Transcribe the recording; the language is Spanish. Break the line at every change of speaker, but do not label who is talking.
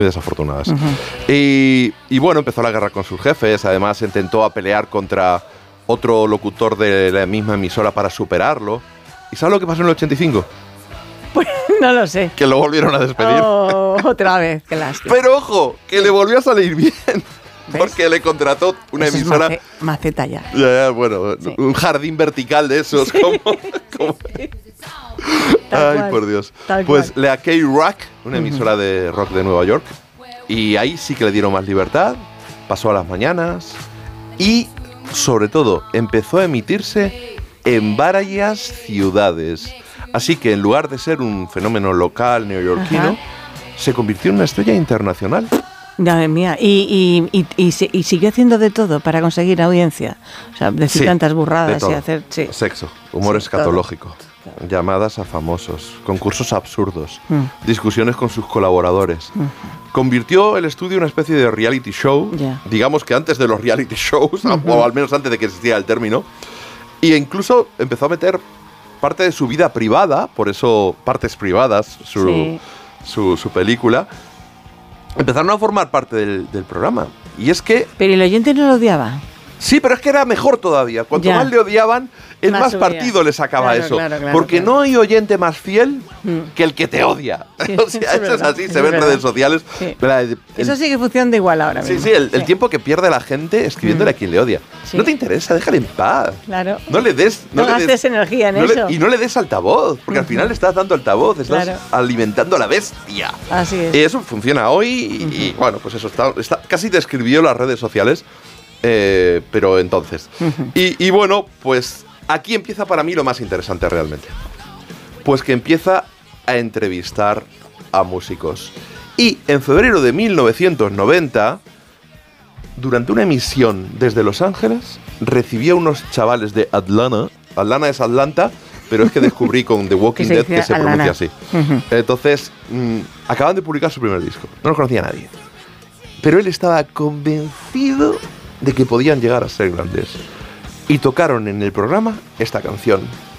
desafortunadas. Y bueno, empezó la guerra con sus jefes. Además, intentó pelear contra otro locutor de la misma emisora para superarlo. ¿Y sabes lo que pasó en el 85?
Pues no lo sé.
Que lo volvieron a despedir.
Oh, otra vez, qué lástima.
Pero ojo, que le volvió a salir bien.
¿Ves?
Porque le contrató una
Eso
emisora.
Es maceta ya.
Bueno,
Sí.
un jardín vertical de esos. Como
Tal
ay,
cual,
por Dios.
tal
Pues
cual.
le a K-Rock, una emisora de rock de Nueva York. Y ahí sí que le dieron más libertad. Pasó a las mañanas. Y, sobre todo, empezó a emitirse en varias ciudades. Así que en lugar de ser un fenómeno local neoyorquino, se convirtió en una estrella internacional.
Madre mía, y siguió haciendo de todo para conseguir audiencia. O sea, decir
Sí,
tantas
de
burradas
todo.
y hacer... Sí.
Sexo, humor
Sí,
escatológico,
todo.
llamadas a famosos, concursos absurdos, discusiones con sus colaboradores. Convirtió el estudio en una especie de reality show, digamos que antes de los reality shows, o al menos antes de que existiera el término, e incluso empezó a meter parte de su vida privada, por eso Partes Privadas, su película, empezaron a formar parte del programa. Y es que...
Pero el oyente no lo odiaba.
Sí, pero es que era mejor todavía. Cuanto más le odiaban, más partido le sacaba eso. Claro, porque no hay oyente más fiel que el que te odia.
Sí,
o sea, eso es así, se ve en redes sociales.
Sí. Eso sigue funcionando igual ahora mismo.
Sí, el tiempo que pierde la gente escribiéndole a quien le odia. Sí. No te interesa, déjale en paz.
Claro.
No le des...
No gastes energía en eso.
Y no le des altavoz, porque al final le estás dando altavoz, estás alimentando a la bestia.
Así es.
Y eso funciona hoy y bueno, pues eso casi describió las redes sociales. Pero entonces. Y bueno, pues aquí empieza para mí lo más interesante realmente. Pues que empieza a entrevistar a músicos. Y en febrero de 1990, durante una emisión desde Los Ángeles, recibió a unos chavales de Atlanta. Atlanta es Atlanta, pero es que descubrí con The Walking Dead que se pronuncia así. Entonces, acaban de publicar su primer disco. No los conocía nadie. Pero él estaba convencido de que podían llegar a ser grandes. Y tocaron en el programa esta canción.